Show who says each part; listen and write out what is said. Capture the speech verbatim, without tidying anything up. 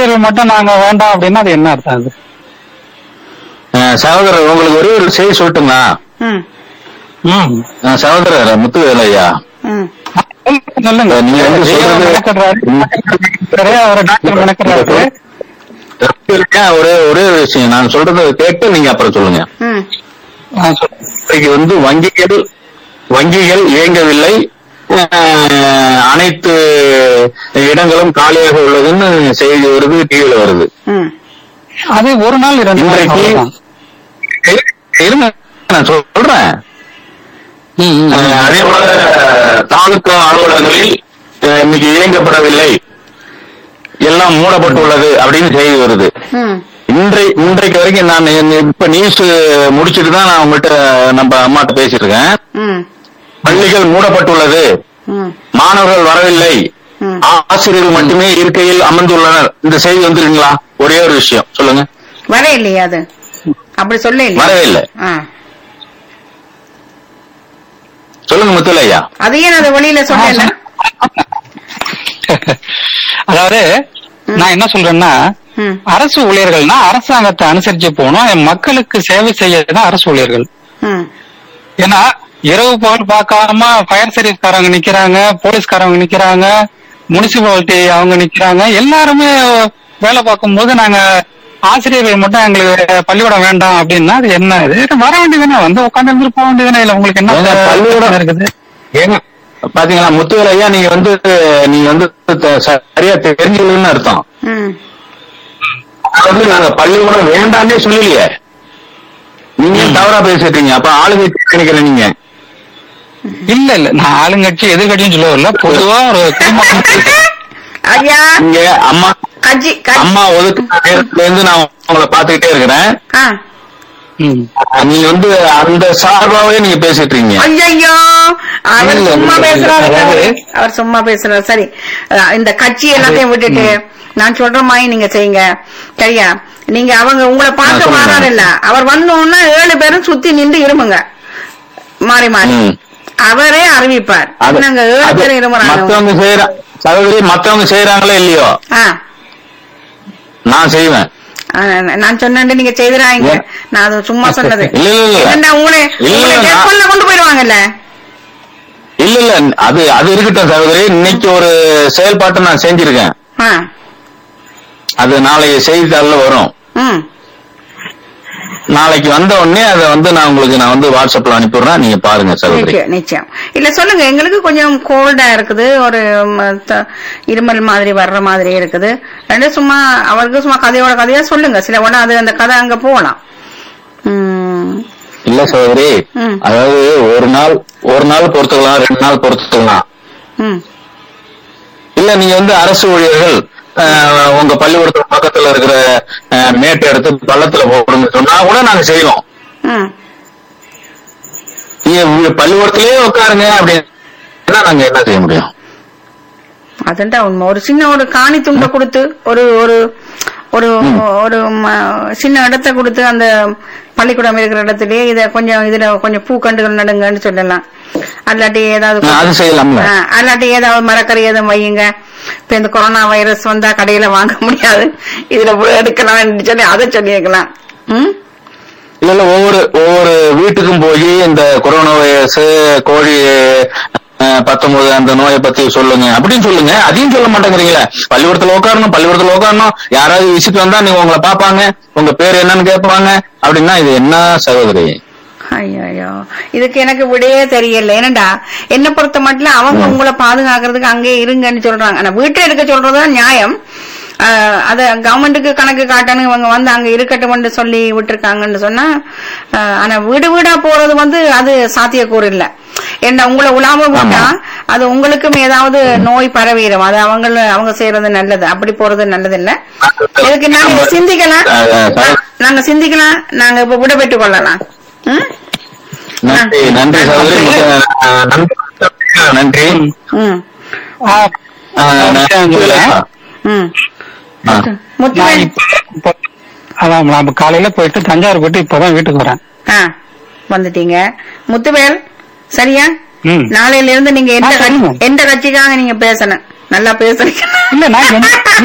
Speaker 1: ஆசிரியர்கள் மட்டும் நாங்க வேண்டாம் அப்படின்னா அது என்ன அர்த்தம்? அது
Speaker 2: சகோதரர் உங்களுக்கு ஒரே ஒரு செய்தி சொல்லட்டுங்களா? சகோதரர் முத்துவேல் ஐயா
Speaker 1: சொல்லுங்க.
Speaker 2: நீங்க வந்து ஒரே ஒரே விஷயம் நான் சொல்றதை கேட்டு நீங்க அப்புறம் சொல்லுங்க. வந்து வங்கிகள் வங்கிகள் இயங்கவில்லை, அனைத்து இடங்களும் காலியாக உள்ளதுன்னு செய்தி வருது, டிவியில வருது.
Speaker 1: அது ஒரு நாள்
Speaker 2: இன்றைக்கு இருங்க நான் சொல்றேன். அதே போல தாலுகா அலுவலகங்களில் இன்னைக்கு இயங்கப்படவில்லை, எல்லாம் மூடப்பட்டுள்ளது அப்படின்னு செய்தி வருது. இன்றை இன்றைக்கு வரைக்கும் நான் இப்ப நியூஸ் முடிச்சுட்டு தான் நான் உங்கள்கிட்ட நம்ம அம்மாட்ட பேசிட்டு இருக்கேன். பள்ளிகள் மூடப்பட்டுள்ளது, மாணவர்கள் வரவில்லை, ஆசிரியர்கள் மட்டுமே இருக்கையில் அமர்ந்துள்ளனர், இந்த செய்தி வந்துருங்களா? ஒரே ஒரு விஷயம் சொல்லுங்க.
Speaker 3: வர இல்லையா? அது அப்படி சொல்ல
Speaker 2: வரவே இல்லை. சொல்லுங்க முத்துலையா.
Speaker 3: அது ஏன் அதை வெளியில சொல்ல?
Speaker 1: அதாவது நான் என்ன சொல்றேன்னா, அரசு ஊழியர்கள்னா அரசாங்கத்தை அனுசரிச்சு போகணும், மக்களுக்கு சேவை செய்யறதுதான் அரசு ஊழியர்கள். ஏன்னா இரவு பகல் பார்க்காம ஃபயர் சர்வீஸ்காரங்க நிக்கிறாங்க, போலீஸ்காரங்க நிக்கிறாங்க, முனிசிபாலிட்டி அவங்க நிக்கிறாங்க, எல்லாருமே வேலை பார்க்கும் போது நாங்க ஆசிரியர்கள் மட்டும் எங்களுக்கு பள்ளிக்கூடம் வேண்டாம் அப்படின்னா அது என்ன? இது வர வேண்டியதுன்னா வந்து உட்காந்து இருந்து போக வேண்டியதுன்னா இல்ல உங்களுக்கு என்ன பள்ளிக்கூடம் இருக்குது?
Speaker 2: ஏங்க பாத்தீங்களா முத்துவேல் ஐயா, நீங்க வந்து நீங்க வந்து சரியா தெரிஞ்சுக்கணும்னு அர்த்தம். வந்து நாங்க பள்ளிக்கூடம் வேண்டாம்னே சொல்லலையே, நீங்க தவறா பேசிட்டீங்க. அப்ப ஆளுங்கட்சி நினைக்கிறேன் நீங்க.
Speaker 1: இல்ல இல்ல நான் ஆளுங்கட்சி எதிர்கட்சியும் சொல்ல வரல, பொதுவா ஒரு
Speaker 2: இங்க அம்மா அம்மா ஒதுக்கு நேரத்துல இருந்து நான் உங்களை பாத்துக்கிட்டே இருக்கிறேன். நீங்க வந்து அந்த சார்பாவே நீங்க பேசிட்டு இருக்கீங்க.
Speaker 3: ஐயோ அவர் சும்மா பேசுறாரு, அவர் சும்மா பேசுறாரு. சரி, இந்த கட்சி எல்லாத்தையும் விட்டுட்டு நான் சொல்ற மாதிரி நீங்க செய்யுங்க, சரியா? நீங்க அவங்க உங்களை பார்க்க மாறாரு இல்ல, அவர் வந்தோன்னா ஏழு பேரும் சுத்தி நின்று இருமுங்க மாறி மாறி, அவரே அறிவிப்பார். நாங்க ஏழு பேரும் இருமுறாங்க.
Speaker 2: சகோதரி மத்தவங்க செய்யறாங்களோ இல்லையோ நான் செய்வேன்.
Speaker 3: நான் சொன்னேன் நீங்க செய்யறாங்க, நான் அது சும்மா சொன்னது. உங்களை கொண்டு போயிடுவாங்கல்ல.
Speaker 2: இல்ல இல்ல அது அது இருக்கட்டும் சகோதரி, இன்னைக்கு ஒரு செயல்பாட்டை நான் செஞ்சிருக்கேன், அது நாளைக்கு செய்தித்தாள்ல வரும். நாளைக்கு வந்த உடனே அதை வந்து நான் உங்களுக்கு நான் வந்து வாட்ஸ்அப்ல அனுப்பிடுறேன், நீங்க பாருங்க சகோதரி.
Speaker 3: நிச்சயம். இல்ல சொல்லுங்க, எங்களுக்கு கொஞ்சம் கோல்டா இருக்குது, ஒரு இருமல் மாதிரி வர்ற மாதிரி இருக்குது. ரெண்டு சும்மா அவருக்கு சும்மா கதையோட கதையா சொல்லுங்க, சில ஒண்ணு அது அந்த கதை அங்க போகலாம்.
Speaker 2: இல்ல சகோதரி, அதாவது ஒரு நாள் ஒரு நாள் பொறுத்துக்கலாம், ரெண்டு நாள் பொறுத்துக்கலாம். இல்ல நீங்க வந்து அரசு ஊழியர்கள் உங்க பள்ளிக்கூடத்துல பக்கத்துல இருக்கிற மேட்டை எடுத்து பள்ளத்துல போடுங்க சொன்னா கூட நாங்க செய்வோம். நீங்க பள்ளிக்கூடத்திலேயே உட்காருங்க அப்படின்னா நாங்க என்ன செய்ய முடியும்?
Speaker 3: அதுதான் உண்மை. ஒரு சின்ன ஒரு காணி துண்டை கொடுத்து ஒரு ஒரு ஒரு ஒரு சின்ன இடத்தை கொடுத்து அந்த பள்ளிக்கூடம் இருக்கிற இடத்துலயே இத கொஞ்சம் இதுல கொஞ்சம் பூக்கண்டுகள் நடுங்கன்னு சொல்லலாம். அல்லாட்டி ஏதாவது அல்லாட்டி ஏதாவது மரக்கறி எதுவும் வையுங்க. இப்ப இந்த கொரோனா வைரஸ் வந்தா கடையில வாங்க முடியாது, இதுல எடுக்கலாம் சொல்லி அதை சொல்லியிருக்கலாம்.
Speaker 2: இல்ல இல்ல ஒவ்வொரு ஒவ்வொரு வீட்டுக்கும் போய் இந்த கொரோனா வைரஸ், கோழி பத்தொன்பது அந்த நோயை பத்தி சொல்லுங்க அப்படின்னு சொல்லுங்க. அதையும் சொல்ல மாட்டேங்கிறீங்களா? பள்ளிக்கூடத்துல உட்காரணும், பள்ளிக்கூடத்துல உட்காரணும், யாராவது விசிட் வந்தா நீங்க உங்களை பாப்பாங்க, உங்க பேர் என்னன்னு கேட்பாங்க அப்படின்னா இது என்ன சகோதரி?
Speaker 3: ஐயோ, இதுக்கு எனக்கு விடையே தெரியல. ஏனண்டா என்ன பொறுத்த மட்டும் அவங்க உங்களை பாதுகாக்கிறதுக்கு அங்கே இருங்கன்னு சொல்றாங்க. ஆனா வீட்டை எடுக்க சொல்றதுதான் நியாயம். அத கவர்மெண்ட்டுக்கு கணக்கு காட்டணும், இவங்க வந்து அங்க இருக்கட்டும் சொல்லி விட்டுருக்காங்கன்னு சொன்னா. ஆனா வீடு வீடா போறது வந்து அது சாத்தியக்கூறு இல்ல. என்ன உங்களை உலாம விட்டா அது உங்களுக்கும் ஏதாவது நோய் பரவிடும். அது அவங்க அவங்க செய்யறது நல்லது, அப்படி போறது நல்லது இல்ல. இதுக்கு நாங்க சிந்திக்கலாம், நாங்க சிந்திக்கலாம், நாங்க இப்ப விட பெற்றுக் கொள்ளலாம்.
Speaker 2: நன்றி நன்றி சகோதரி, நன்றி.
Speaker 1: அதான் காலையில போயிட்டு தஞ்சாவூர் போயிட்டு இப்பதான் வீட்டுக்கு வரேன்.
Speaker 3: வந்துட்டீங்க முத்துவேல், சரியா? நாளையில இருந்து நீங்க எந்த எந்த கட்சிக்காக நீங்க பேசணும், நல்லா பேசுறீங்க.
Speaker 1: இல்ல நான்